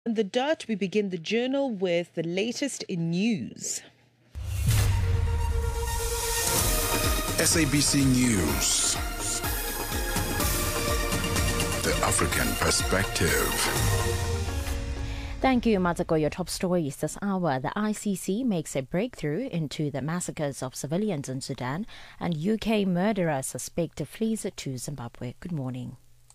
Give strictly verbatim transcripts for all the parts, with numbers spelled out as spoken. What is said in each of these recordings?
In the Dirt, we begin the journal with the latest in news. S A B C News. The African Perspective. Thank you, Matako. Your top stories this hour. The I C C makes a breakthrough into the massacres of civilians in Sudan, and U K murderer suspect flees to Zimbabwe. Good morning.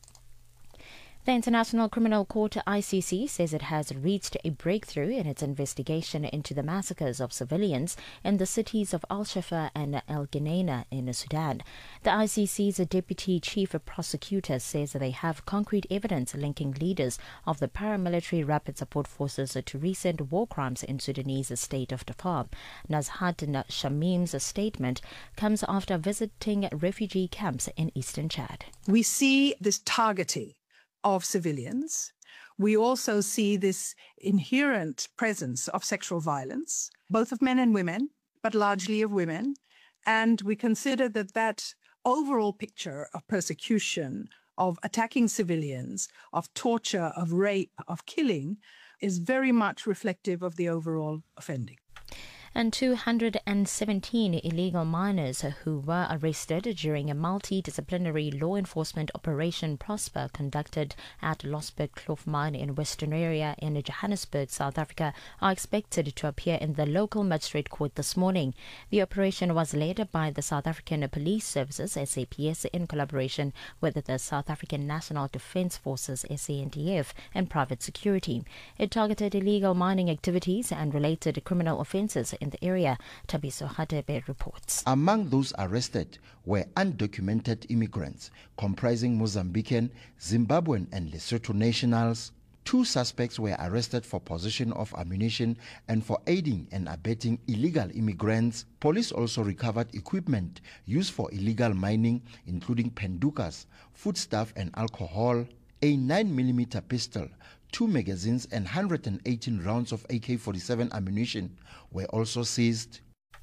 The International Criminal Court I C C says it has reached a breakthrough in its investigation into the massacres of civilians in the cities of Al-Shafaa and El Geneina in Sudan. The I C C's Deputy Chief Prosecutor says they have concrete evidence linking leaders of the paramilitary Rapid Support Forces to recent war crimes in Sudanese state of Darfur. Nazhat Shamim's statement comes after visiting refugee camps in eastern Chad. We see this targeting of civilians. We also see this inherent presence of sexual violence, both of men and women, but largely of women. And we consider that that overall picture of persecution, of attacking civilians, of torture, of rape, of killing, is very much reflective of the overall offending. And two hundred seventeen illegal miners who were arrested during a multidisciplinary law enforcement operation Prosper conducted at Losberg Kloof Mine in Western Area in Johannesburg, South Africa, are expected to appear in the local magistrate court this morning. The operation was led by the South African Police Services, S A P S, in collaboration with the South African National Defence Forces, S A N D F, and private security. It targeted illegal mining activities and related criminal offences in the area. Tabiso Hadebe reports. Among those arrested were undocumented immigrants comprising Mozambican, Zimbabwean and Lesotho nationals. Two suspects were arrested for possession of ammunition and for aiding and abetting illegal immigrants. Police also recovered equipment used for illegal mining, including pendukas, foodstuff and alcohol. A nine millimeter pistol, two magazines and one hundred eighteen rounds of A K forty-seven ammunition were also seized.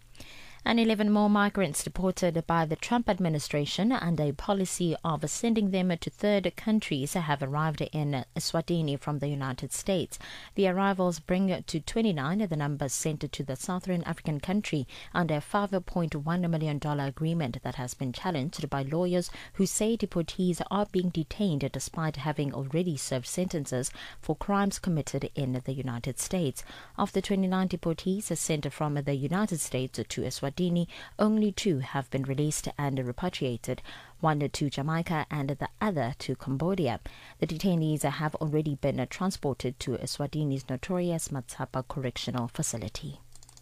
And eleven more migrants deported by the Trump administration under a policy of sending them to third countries have arrived in Eswatini from the United States. The arrivals bring to twenty-nine the numbers sent to the Southern African country under a five point one million dollars agreement that has been challenged by lawyers who say deportees are being detained despite having already served sentences for crimes committed in the United States. Of the twenty-nine deportees sent from the United States to Eswatini, only two have been released and repatriated, one to Jamaica and the other to Cambodia. The detainees have already been transported to Eswatini's notorious Matsapa Correctional Facility.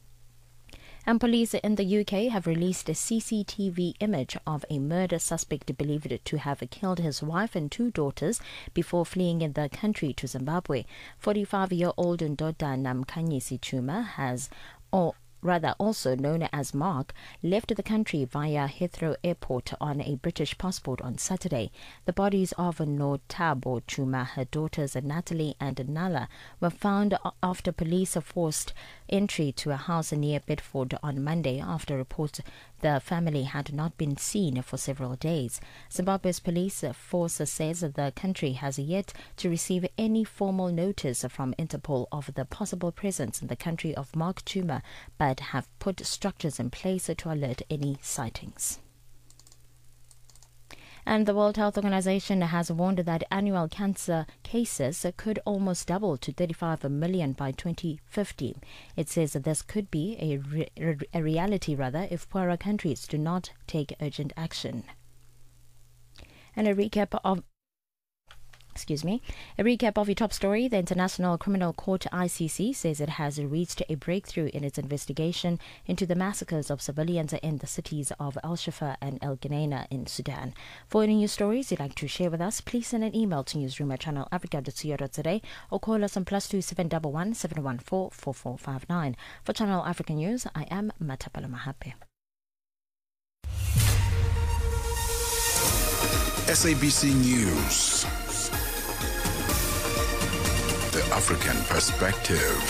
And police in the U K have released a C C T V image of a murder suspect believed to have killed his wife and two daughters before fleeing in the country to Zimbabwe. forty-five-year-old Ndoda Namkhanyisi Chuma has or rather also known as Mark, left the country via Heathrow Airport on a British passport on Saturday. The bodies of Notabo Chuma, her daughters Natalie and Nala, were found after police forced entry to a house near Bedford on Monday after reports the family had not been seen for several days. Zimbabwe's police force says the country has yet to receive any formal notice from Interpol of the possible presence in the country of Mark Chuma, but have put structures in place to alert any sightings. And the World Health Organization has warned that annual cancer cases could almost double to thirty-five million by twenty fifty. It says that this could be a, re- a reality rather if poorer countries do not take urgent action. And a recap of Excuse me. A recap of your top story. The International Criminal Court I C C says it has reached a breakthrough in its investigation into the massacres of civilians in the cities of Al-Shafaa and El Geneina in Sudan. For any news stories you'd like to share with us, please send an email to newsroom at channel africa dot co dot za or call us on plus two seven one one seven one four four four five nine. For Channel Africa News, I am Matapala Mahape. S A B C News. The African Perspective.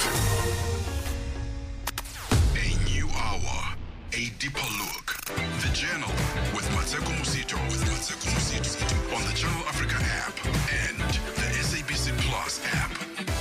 A new hour, a deeper look. The Journal with Mateko Musito, with Mateko Musito on the Channel Africa app and